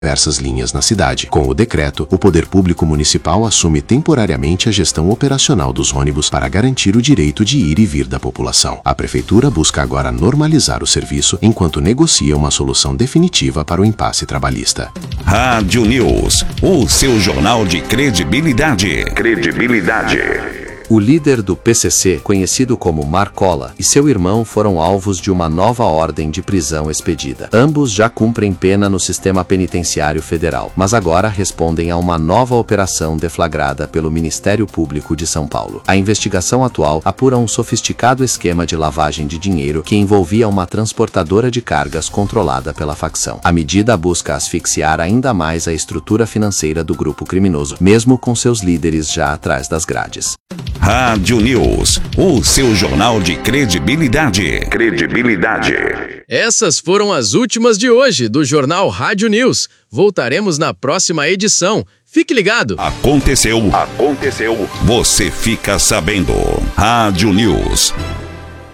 diversas linhas na cidade. Com o decreto, o poder público municipal assume temporariamente a gestão operacional dos ônibus para garantir o direito de ir e vir da população. A prefeitura busca agora normalizar o serviço enquanto negocia uma solução definitiva para o impasse trabalhista. Rádio News, o seu jornal de credibilidade. O líder do PCC, conhecido como Marcola, e seu irmão foram alvos de uma nova ordem de prisão expedida. Ambos já cumprem pena no sistema penitenciário federal, mas agora respondem a uma nova operação deflagrada pelo Ministério Público de São Paulo. A investigação atual apura um sofisticado esquema de lavagem de dinheiro que envolvia uma transportadora de cargas controlada pela facção. A medida busca asfixiar ainda mais a estrutura financeira do grupo criminoso, mesmo com seus líderes já atrás das grades. Rádio News, o seu jornal de credibilidade. Essas foram as últimas de hoje do Jornal Rádio News. Voltaremos na próxima edição. Fique ligado. Aconteceu. Você fica sabendo. Rádio News.